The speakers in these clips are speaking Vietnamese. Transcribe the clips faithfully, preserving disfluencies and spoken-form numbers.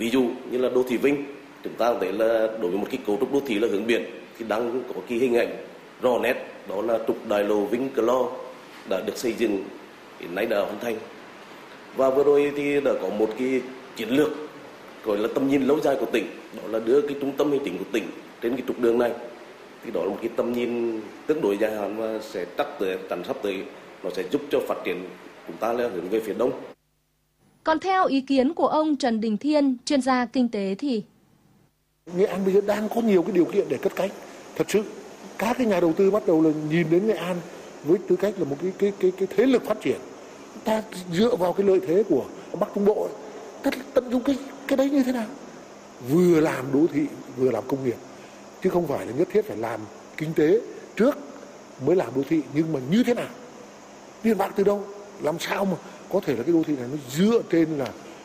Ví dụ như là đô thị Vinh, chúng ta có thể là đối với một cái cấu trúc đô thị là hướng biển thì đang có cái hình ảnh rõ nét, đó là trục đại lộ Vinh Clo đã được xây dựng, hiện nay đã hoàn thành. Và vừa rồi thì đã có một cái chiến lược gọi là tầm nhìn lâu dài của tỉnh, đó là đưa cái trung tâm hành chính của tỉnh trên cái trục đường này. Thì đó là một cái tầm nhìn tương đối dài hạn và sẽ chắc tới chắn sắp tới nó sẽ giúp cho phát triển chúng ta là hướng về phía đông. Còn theo ý kiến của ông Trần Đình Thiên, chuyên gia kinh tế thì Nghệ An bây giờ đang có nhiều cái điều kiện để cất cánh. Thật sự các cái nhà đầu tư bắt đầu là nhìn đến Nghệ An với tư cách là một cái cái cái cái thế lực phát triển. Ta dựa vào cái lợi thế của Bắc Trung Bộ, ta tận dụng cái cái đấy như thế nào? Vừa làm đô thị, vừa làm công nghiệp, chứ không phải là nhất thiết phải làm kinh tế trước mới làm đô thị, nhưng mà như thế nào? Tiền bạc từ đâu? Làm sao mà có thể là cái đô thị này nó dựa trên là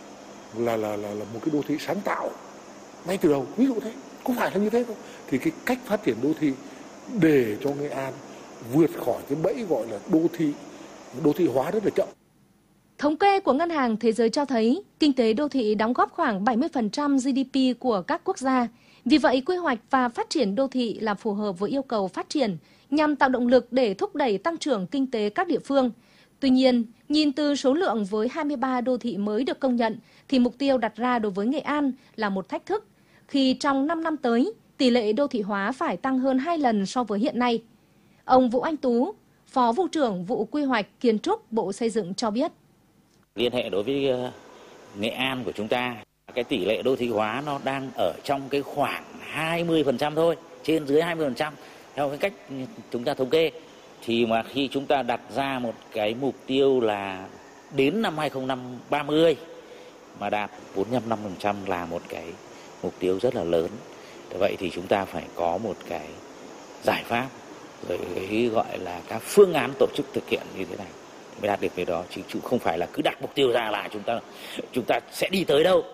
là là là, là một cái đô thị sáng tạo ngay từ đầu, ví dụ thế, có phải là như thế không? Thì cái cách phát triển đô thị để cho Nghệ An vượt khỏi cái bẫy gọi là đô thị đô thị hóa rất là chậm. Thống kê của Ngân hàng Thế giới cho thấy kinh tế đô thị đóng góp khoảng bảy mươi phần trăm giê đê pê của các quốc gia. Vì vậy, quy hoạch và phát triển đô thị là phù hợp với yêu cầu phát triển nhằm tạo động lực để thúc đẩy tăng trưởng kinh tế các địa phương. Tuy nhiên, nhìn từ số lượng với hai mươi ba đô thị mới được công nhận thì mục tiêu đặt ra đối với Nghệ An là một thách thức khi trong năm năm tới, tỷ lệ đô thị hóa phải tăng hơn hai lần so với hiện nay. Ông Vũ Anh Tú, Phó Vụ trưởng Vụ Quy hoạch Kiến trúc Bộ Xây dựng cho biết. Liên hệ đối với Nghệ An của chúng ta, cái tỷ lệ đô thị hóa nó đang ở trong cái khoảng hai mươi phần trăm thôi, trên dưới hai mươi phần trăm theo cái cách chúng ta thống kê. Thì mà khi chúng ta đặt ra một cái mục tiêu là đến năm hai không ba mươi mà đạt bốn mươi lăm phần trăm là một cái mục tiêu rất là lớn. Vậy thì chúng ta phải có một cái giải pháp, rồi cái gọi là các phương án tổ chức thực hiện như thế này mới đạt được cái đó, chứ không phải là cứ đặt mục tiêu ra là chúng ta chúng ta sẽ đi tới đâu.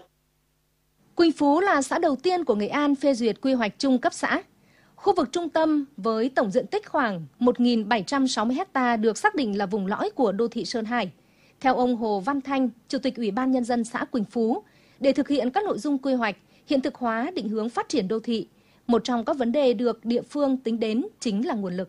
Quỳnh Phú là xã đầu tiên của Nghệ An phê duyệt quy hoạch chung cấp xã. Khu vực trung tâm với tổng diện tích khoảng một nghìn bảy trăm sáu mươi ha được xác định là vùng lõi của đô thị Sơn Hải. Theo ông Hồ Văn Thanh, Chủ tịch Ủy ban Nhân dân xã Quỳnh Phú, để thực hiện các nội dung quy hoạch, hiện thực hóa định hướng phát triển đô thị, một trong các vấn đề được địa phương tính đến chính là nguồn lực.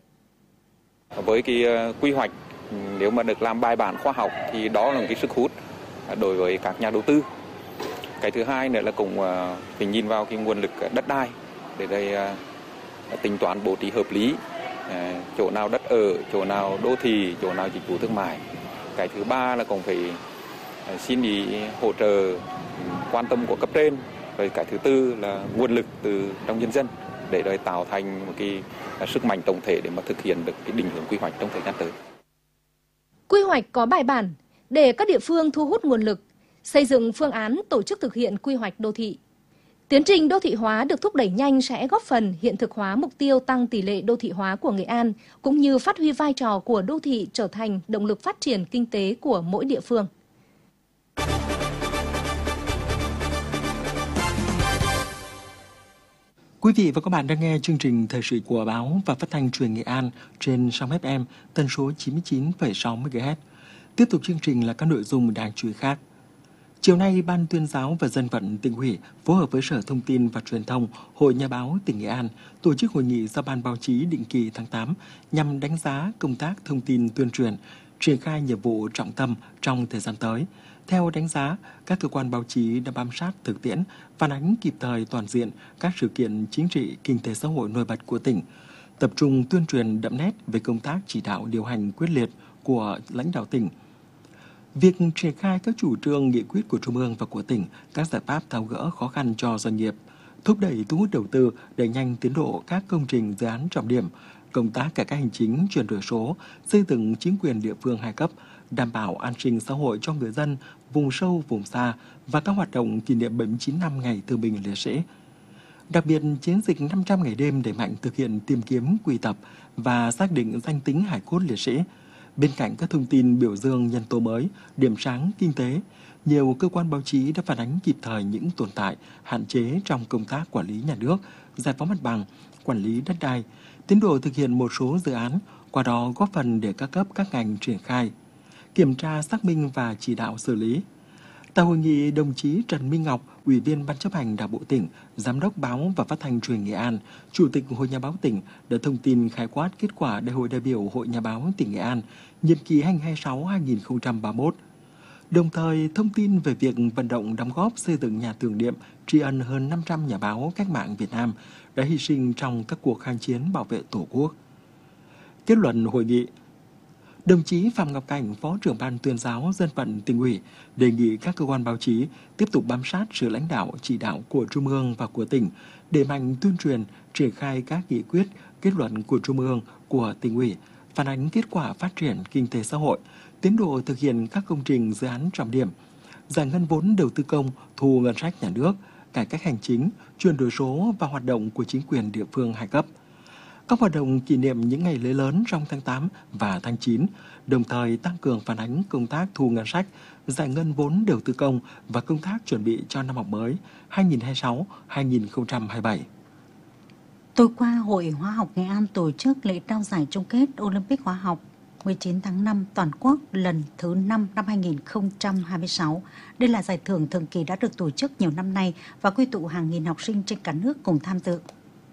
Với cái quy hoạch, nếu mà được làm bài bản khoa học thì đó là một cái sức hút đối với các nhà đầu tư. Cái thứ hai nữa là cũng phải nhìn vào cái nguồn lực đất đai để đây tính toán bố trí hợp lý, chỗ nào đất ở, chỗ nào đô thị, chỗ nào dịch vụ thương mại. Cái thứ ba là cũng phải xin ý hỗ trợ quan tâm của cấp trên. Rồi cái thứ tư là nguồn lực từ trong nhân dân để rồi tạo thành một cái sức mạnh tổng thể để mà thực hiện được cái định hướng quy hoạch trong thời gian tới. Quy hoạch có bài bản để các địa phương thu hút nguồn lực, xây dựng phương án tổ chức thực hiện quy hoạch đô thị. Tiến trình đô thị hóa được thúc đẩy nhanh sẽ góp phần hiện thực hóa mục tiêu tăng tỷ lệ đô thị hóa của Nghệ An, cũng như phát huy vai trò của đô thị trở thành động lực phát triển kinh tế của mỗi địa phương. Quý vị và các bạn đang nghe chương trình thời sự của báo và phát thanh truyền Nghệ An trên sóng ép em tần số chín mươi chín phẩy sáu mê ga héc. Tiếp tục chương trình là các nội dung đáng chú ý khác. Chiều nay, Ban Tuyên giáo và Dân vận tỉnh ủy phối hợp với Sở Thông tin và Truyền thông, Hội Nhà báo tỉnh Nghệ An tổ chức hội nghị giao ban báo chí định kỳ tháng tám nhằm đánh giá công tác thông tin tuyên truyền, triển khai nhiệm vụ trọng tâm trong thời gian tới. Theo đánh giá, các cơ quan báo chí đã bám sát thực tiễn, phản ánh kịp thời toàn diện các sự kiện chính trị, kinh tế xã hội nổi bật của tỉnh, tập trung tuyên truyền đậm nét về công tác chỉ đạo điều hành quyết liệt của lãnh đạo tỉnh. Việc triển khai các chủ trương nghị quyết của Trung ương và của tỉnh, các giải pháp tháo gỡ khó khăn cho doanh nghiệp, thúc đẩy thu hút đầu tư, đẩy nhanh tiến độ các công trình dự án trọng điểm, công tác cải cách hành chính, chuyển đổi số, xây dựng chính quyền địa phương hai cấp, đảm bảo an sinh xã hội cho người dân vùng sâu, vùng xa và các hoạt động kỷ niệm bảy mươi chín năm ngày thương binh liệt sĩ. Đặc biệt, chiến dịch năm trăm ngày đêm đẩy mạnh thực hiện tìm kiếm, quy tập và xác định danh tính hải cốt liệt sĩ. Bên cạnh các thông tin biểu dương nhân tố mới, điểm sáng kinh tế, nhiều cơ quan báo chí đã phản ánh kịp thời những tồn tại, hạn chế trong công tác quản lý nhà nước, giải phóng mặt bằng, quản lý đất đai, tiến độ thực hiện một số dự án, qua đó góp phần để các cấp các ngành triển khai, kiểm tra, xác minh và chỉ đạo xử lý. Tại hội nghị, đồng chí Trần Minh Ngọc, Ủy viên Ban chấp hành Đảng bộ tỉnh, Giám đốc Báo và Phát thanh Truyền Nghệ An, Chủ tịch Hội Nhà báo tỉnh đã thông tin khái quát kết quả Đại hội đại biểu Hội Nhà báo tỉnh Nghệ An nhiệm kỳ hai nghìn không trăm hai mươi sáu đến hai nghìn không trăm ba mươi mốt. Đồng thời thông tin về việc vận động đóng góp xây dựng nhà tưởng niệm tri ân hơn năm trăm nhà báo cách mạng Việt Nam đã hy sinh trong các cuộc kháng chiến bảo vệ Tổ quốc. Kết luận hội nghị, đồng chí Phạm Ngọc Cảnh, Phó trưởng Ban Tuyên giáo Dân vận Tỉnh ủy, đề nghị các cơ quan báo chí tiếp tục bám sát sự lãnh đạo chỉ đạo của Trung ương và của tỉnh, đẩy mạnh tuyên truyền, triển khai các nghị quyết, kết luận của Trung ương, của Tỉnh ủy, phản ánh kết quả phát triển kinh tế xã hội, tiến độ thực hiện các công trình dự án trọng điểm, giải ngân vốn đầu tư công, thu ngân sách nhà nước, cải cách hành chính, chuyển đổi số và hoạt động của chính quyền địa phương hai cấp. Các hoạt động kỷ niệm những ngày lễ lớn trong tháng tám và tháng chín, đồng thời tăng cường phản ánh công tác thu ngân sách, giải ngân vốn đầu tư công và công tác chuẩn bị cho năm học mới hai nghìn không trăm hai mươi sáu đến hai nghìn không trăm hai mươi bảy. Tối qua, Hội Hóa học Nghệ An tổ chức lễ trao giải chung kết Olympic Hóa học mười chín tháng năm toàn quốc lần thứ năm năm hai nghìn không trăm hai mươi sáu. Đây là giải thưởng thường kỳ đã được tổ chức nhiều năm nay và quy tụ hàng nghìn học sinh trên cả nước cùng tham dự.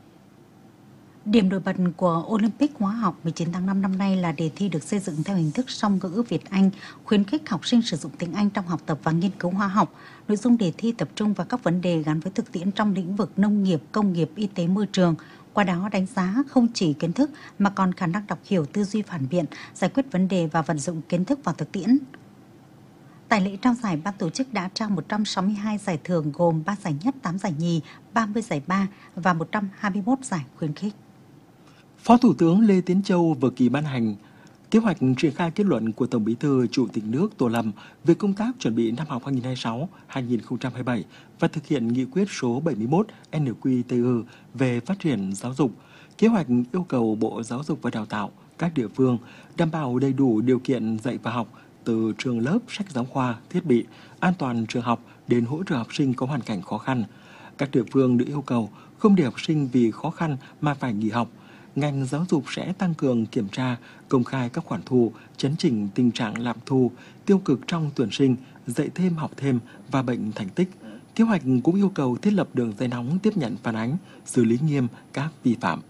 Điểm nổi bật của Olympic Hóa học mười chín tháng năm năm nay là đề thi được xây dựng theo hình thức song ngữ Việt-Anh, khuyến khích học sinh sử dụng tiếng Anh trong học tập và nghiên cứu hóa học. Nội dung đề thi tập trung vào các vấn đề gắn với thực tiễn trong lĩnh vực nông nghiệp, công nghiệp, y tế, môi trường. Qua đó đánh giá không chỉ kiến thức mà còn khả năng đọc hiểu, tư duy phản biện, giải quyết vấn đề và vận dụng kiến thức vào thực tiễn. Tại lễ trao giải, ban tổ chức đã trao một trăm sáu mươi hai giải thưởng gồm ba giải nhất, tám giải nhì, ba mươi giải ba và một trăm hai mươi mốt giải khuyến khích. Phó Thủ tướng Lê Tiến Châu vừa ký ban hành kế hoạch triển khai kết luận của Tổng Bí thư Chủ tịch nước Tô Lâm về công tác chuẩn bị năm học hai nghìn không trăm hai mươi sáu đến hai nghìn không trăm hai mươi bảy và thực hiện nghị quyết số bảy mươi mốt N Q T U về phát triển giáo dục. Kế hoạch yêu cầu Bộ Giáo dục và Đào tạo, các địa phương đảm bảo đầy đủ điều kiện dạy và học từ trường lớp, sách giáo khoa, thiết bị, an toàn trường học đến hỗ trợ học sinh có hoàn cảnh khó khăn. Các địa phương được yêu cầu không để học sinh vì khó khăn mà phải nghỉ học. Ngành giáo dục sẽ tăng cường kiểm tra, công khai các khoản thu, chấn chỉnh tình trạng lạm thu, tiêu cực trong tuyển sinh, dạy thêm học thêm và bệnh thành tích. Kế hoạch cũng yêu cầu thiết lập đường dây nóng tiếp nhận phản ánh, xử lý nghiêm các vi phạm.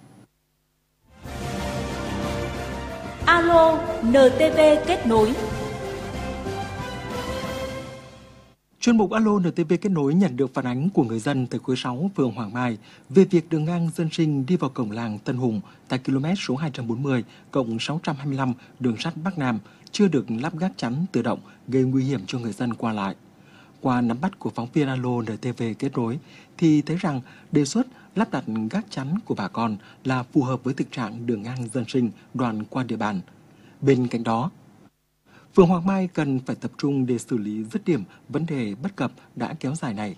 Alo N T V kết nối. Chuyên mục Alo N T V kết nối nhận được phản ánh của người dân tại khối sáu, phường Hoàng Mai về việc đường ngang dân sinh đi vào cổng làng Tân Hùng tại km số hai trăm bốn mươi cộng sáu trăm hai mươi lăm đường sắt Bắc Nam chưa được lắp gác chắn tự động, gây nguy hiểm cho người dân qua lại. Qua nắm bắt của phóng viên Alo N T V kết nối thì thấy rằng đề xuất lắp đặt gác chắn của bà con là phù hợp với thực trạng đường ngang dân sinh đoạn qua địa bàn. Bên cạnh đó, phường Hoàng Mai cần phải tập trung để xử lý dứt điểm vấn đề bất cập đã kéo dài này.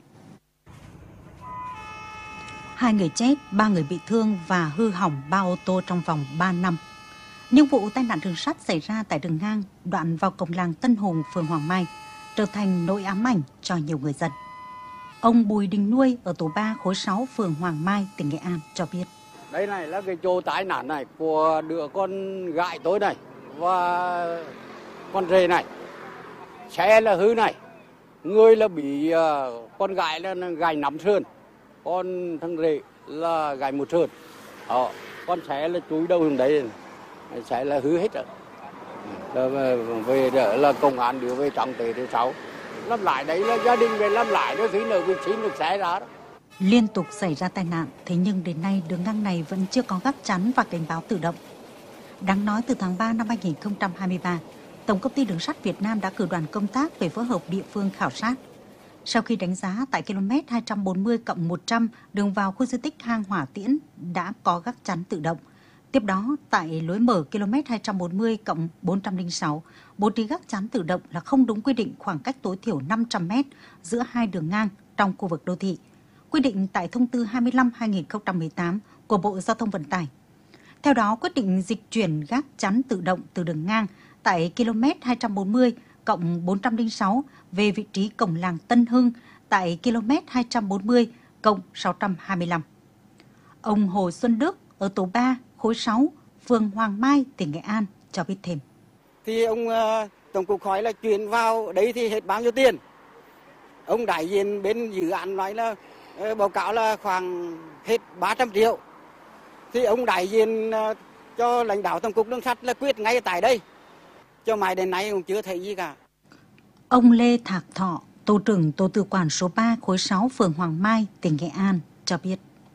Hai người chết, ba người bị thương và hư hỏng ba ô tô trong vòng ba năm. Những vụ tai nạn đường sắt xảy ra tại đường ngang đoạn vào cổng làng Tân Hùng, phường Hoàng Mai trở thành nỗi ám ảnh cho nhiều người dân. Ông Bùi Đình Nuôi ở tổ ba khối sáu, phường Hoàng Mai, tỉnh Nghệ An cho biết. Đây này là cái chỗ tai nạn này của đứa con gái tôi này và con rể này. Xe là hư này, người là bị uh, con gái là gài nắm sườn, con thằng rể là gài một sườn. Đó, con xe là chúi đầu hướng đấy, xe là hư hết rồi. Đó, về đó là công an đưa về trọng tế thứ sáu. Làm lại đấy là gia đình về làm lại đó, khi nào xin được xe ra đó. Liên tục xảy ra tai nạn, thế nhưng đến nay đường ngang này vẫn chưa có gác chắn và cảnh báo tự động. Đáng nói từ tháng ba năm hai nghìn không trăm hai mươi ba, Tổng công ty Đường sắt Việt Nam đã cử đoàn công tác về phối hợp địa phương khảo sát. Sau khi đánh giá tại km hai trăm bốn mươi cộng một trăm đường vào khu di tích hang Hỏa Tiễn đã có gác chắn tự động. Tiếp đó, tại lối mở km hai trăm bốn mươi cộng bốn trăm lẻ sáu, bố trí gác chắn tự động là không đúng quy định khoảng cách tối thiểu năm trăm mét giữa hai đường ngang trong khu vực đô thị, quy định tại thông tư hai mươi lăm trên hai nghìn không trăm mười tám của Bộ Giao thông Vận tải. Theo đó, quyết định dịch chuyển gác chắn tự động từ đường ngang tại km hai trăm bốn mươi cộng bốn trăm lẻ sáu về vị trí cổng làng Tân Hưng tại km hai trăm bốn mươi cộng sáu trăm hai mươi lăm. Ông Hồ Xuân Đức ở tổ ba, khối sáu, phường Hoàng Mai, tỉnh Nghệ An cho biết thêm. Thì ông uh, Tổng cục hỏi là chuyển vào đấy thì hết bao nhiêu tiền? Ông đại diện bên dự án nói là báo cáo là khoảng hết ba trăm triệu. Thì ông đại diện cho lãnh đạo Tổng cục Đường sắt là quyết ngay tại đây. Cho mãi đến nay cũng chưa thấy gì cả. Ông Lê Thạc Thọ, tổ trưởng tổ tự quản số ba khối sáu phường Hoàng Mai, tỉnh Nghệ An cho biết.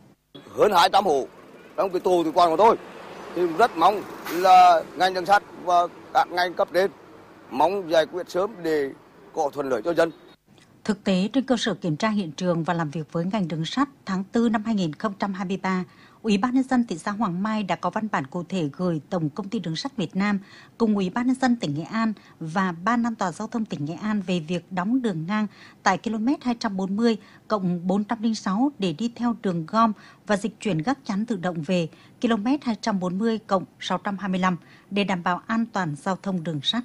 Hơn hai trăm hộ trong cái tổ tự quản của tôi thì rất mong là ngành đường sắt và các ngành cấp trên mong giải quyết sớm để có thuận lợi cho dân. Thực tế, trên cơ sở kiểm tra hiện trường và làm việc với ngành đường sắt tháng tư năm hai nghìn không trăm hai mươi ba, Ủy ban nhân dân thị xã Hoàng Mai đã có văn bản cụ thể gửi Tổng công ty Đường sắt Việt Nam cùng Ủy ban nhân dân tỉnh Nghệ An và Ban An toàn giao thông tỉnh Nghệ An về việc đóng đường ngang tại km hai trăm bốn mươi cộng bốn trăm lẻ sáu để đi theo đường gom và dịch chuyển gác chắn tự động về km hai trăm bốn mươi cộng sáu trăm hai mươi lăm để đảm bảo an toàn giao thông đường sắt.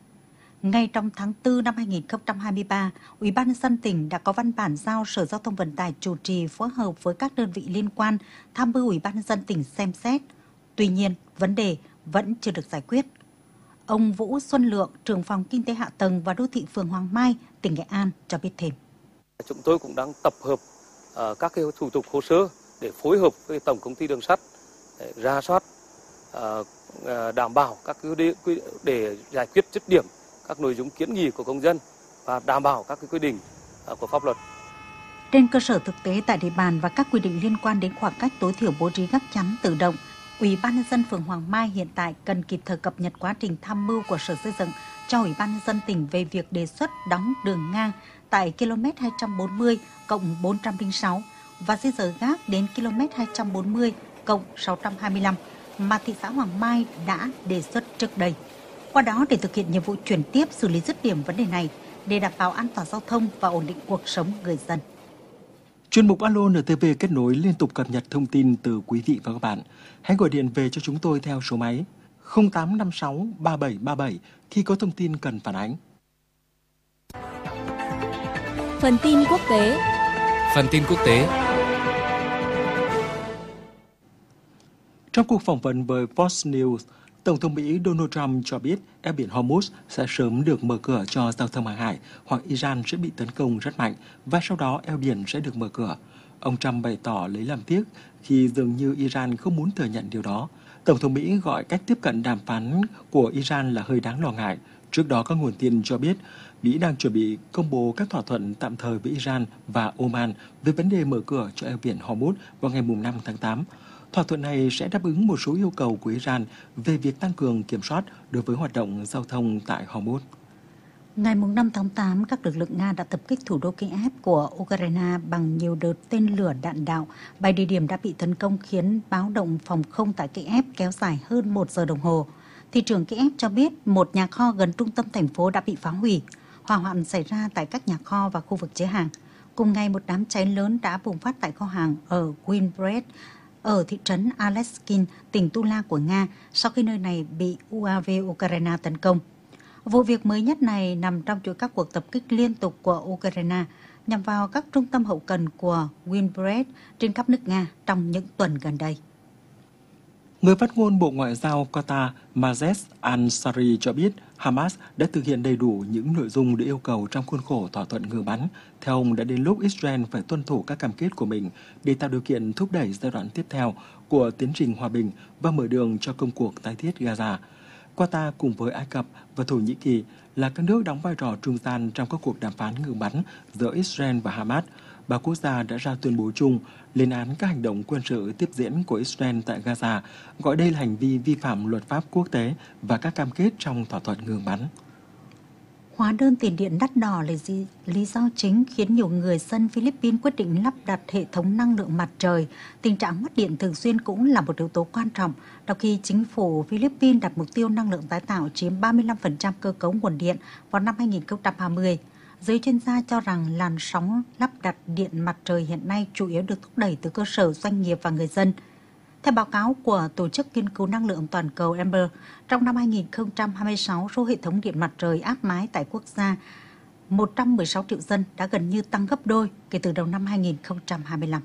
Ngay trong tháng tư năm hai nghìn không trăm hai mươi ba, Ủy ban nhân dân tỉnh đã có văn bản giao Sở Giao thông Vận tải chủ trì phối hợp với các đơn vị liên quan tham mưu Ủy ban nhân dân tỉnh xem xét. Tuy nhiên, vấn đề vẫn chưa được giải quyết. Ông Vũ Xuân Lượng, trưởng phòng Kinh tế Hạ tầng và Đô thị phường Hoàng Mai, tỉnh Nghệ An cho biết thêm. Chúng tôi cũng đang tập hợp uh, các cái thủ tục hồ sơ để phối hợp với Tổng công ty Đường sắt để rà soát, uh, uh, đảm bảo các quy định để giải quyết dứt điểm các nội dung kiến nghị của công dân và đảm bảo các cái quy định của pháp luật. Trên cơ sở thực tế tại địa bàn và các quy định liên quan đến khoảng cách tối thiểu bố trí gác chắn tự động, Ủy ban nhân dân phường Hoàng Mai hiện tại cần kịp thời cập nhật quá trình tham mưu của Sở Xây dựng cho Ủy ban nhân dân tỉnh về việc đề xuất đóng đường ngang tại km hai trăm bốn mươi cộng bốn trăm lẻ sáu và di dời gác đến km hai trăm bốn mươi cộng sáu trăm hai mươi lăm mà thị xã Hoàng Mai đã đề xuất trước đây. Qua đó để thực hiện nhiệm vụ chuyển tiếp xử lý dứt điểm vấn đề này để đảm bảo an toàn giao thông và ổn định cuộc sống người dân. Chuyên mục Alo en tê vê kết nối liên tục cập nhật thông tin từ quý vị và các bạn. Hãy gọi điện về cho chúng tôi theo số máy không tám năm sáu ba bảy ba bảy khi có thông tin cần phản ánh. Phần tin quốc tế. Phần tin quốc tế. Trong cuộc phỏng vấn với Fox News, Tổng thống Mỹ Donald Trump cho biết eo biển Hormuz sẽ sớm được mở cửa cho giao thông hàng hải hoặc Iran sẽ bị tấn công rất mạnh và sau đó eo biển sẽ được mở cửa. Ông Trump bày tỏ lấy làm tiếc khi dường như Iran không muốn thừa nhận điều đó. Tổng thống Mỹ gọi cách tiếp cận đàm phán của Iran là hơi đáng lo ngại. Trước đó, các nguồn tin cho biết Mỹ đang chuẩn bị công bố các thỏa thuận tạm thời với Iran và Oman về vấn đề mở cửa cho eo biển Hormuz vào ngày năm tháng tám. Thỏa thuận này sẽ đáp ứng một số yêu cầu của Iran về việc tăng cường kiểm soát đối với hoạt động giao thông tại Hormuz. Ngày năm tháng tám, các lực lượng Nga đã tập kích thủ đô Kiev của Ukraine bằng nhiều đợt tên lửa đạn đạo. Bảy địa điểm đã bị tấn công khiến báo động phòng không tại Kiev kéo dài hơn một giờ đồng hồ. Thị trưởng Kiev cho biết một nhà kho gần trung tâm thành phố đã bị phá hủy. Hỏa hoạn xảy ra tại các nhà kho và khu vực chứa hàng. Cùng ngày, một đám cháy lớn đã bùng phát tại kho hàng ở Winbred, ở thị trấn Aleskin, tỉnh Tula của Nga, sau khi nơi này bị u a vê Ukraine tấn công. Vụ việc mới nhất này nằm trong chuỗi các cuộc tập kích liên tục của Ukraine nhằm vào các trung tâm hậu cần của Winbred trên khắp nước Nga trong những tuần gần đây. Người phát ngôn Bộ Ngoại giao Qatar Majed Ansari cho biết Hamas đã thực hiện đầy đủ những nội dung được yêu cầu trong khuôn khổ thỏa thuận ngừng bắn. Theo ông, đã đến lúc Israel phải tuân thủ các cam kết của mình để tạo điều kiện thúc đẩy giai đoạn tiếp theo của tiến trình hòa bình và mở đường cho công cuộc tái thiết Gaza. Qatar cùng với Ai Cập và Thổ Nhĩ Kỳ là các nước đóng vai trò trung gian trong các cuộc đàm phán ngừng bắn giữa Israel và Hamas. Ba quốc gia đã ra tuyên bố chung lên án các hành động quân sự tiếp diễn của Israel tại Gaza, gọi đây là hành vi vi phạm luật pháp quốc tế và các cam kết trong thỏa thuận ngừng bắn. Hóa đơn tiền điện đắt đỏ là gì? Lý do chính khiến nhiều người dân Philippines quyết định lắp đặt hệ thống năng lượng mặt trời. Tình trạng mất điện thường xuyên cũng là một yếu tố quan trọng, trong khi chính phủ Philippines đặt mục tiêu năng lượng tái tạo chiếm ba mươi lăm phần trăm cơ cấu nguồn điện vào năm hai nghìn không trăm hai mươi. Giới chuyên gia cho rằng làn sóng lắp đặt điện mặt trời hiện nay chủ yếu được thúc đẩy từ cơ sở doanh nghiệp và người dân. Theo báo cáo của Tổ chức Nghiên cứu Năng lượng Toàn cầu Amber, trong năm hai nghìn không trăm hai mươi sáu, số hệ thống điện mặt trời áp mái tại quốc gia một trăm mười sáu triệu dân đã gần như tăng gấp đôi kể từ đầu năm hai nghìn không trăm hai mươi lăm.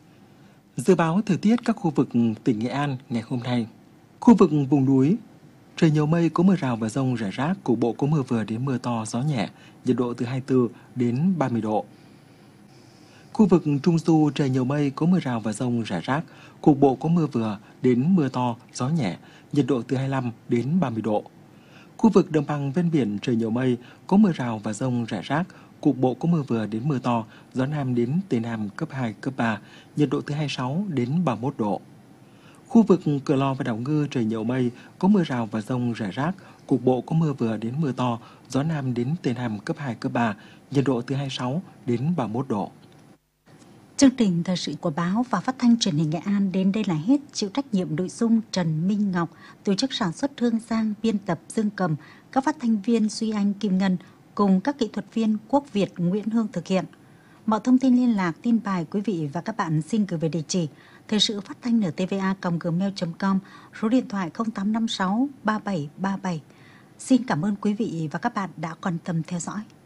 Dự báo thời tiết các khu vực tỉnh Nghệ An ngày hôm nay. Khu vực vùng núi Trời nhiều mây, có mưa rào và dông rải rác, cục bộ có mưa vừa đến mưa to, gió nhẹ, nhiệt độ từ hai mươi tư đến ba mươi độ. Khu vực Trung Du trời nhiều mây, có mưa rào và dông rải rác, cục bộ có mưa vừa đến mưa to, gió nhẹ, nhiệt độ từ hai mươi lăm đến ba mươi độ. Khu vực đồng bằng ven biển trời nhiều mây, có mưa rào và dông rải rác, cục bộ có mưa vừa đến mưa to, gió nam đến tây nam cấp hai, cấp ba, nhiệt độ từ hai mươi sáu đến ba mươi mốt độ. Khu vực Cửa Lò và Đảo Ngư trời nhiều mây, có mưa rào và dông rải rác, cục bộ có mưa vừa đến mưa to, gió nam đến tây nam cấp hai, cấp ba, nhiệt độ từ hai mươi sáu đến ba mươi mốt độ. Chương trình thời sự của báo và phát thanh truyền hình Nghệ An đến đây là hết. Chịu trách nhiệm nội dung Trần Minh Ngọc, tổ chức sản xuất Hương Giang, biên tập Dương Cầm, các phát thanh viên Duy Anh, Kim Ngân cùng các kỹ thuật viên Quốc Việt, Nguyễn Hương thực hiện. Mọi thông tin liên lạc, tin bài quý vị và các bạn xin gửi về địa chỉ thời sự phát thanh en tê vê a còng gmail chấm com, số điện thoại không tám năm sáu ba bảy ba bảy. Xin cảm ơn quý vị và các bạn đã quan tâm theo dõi.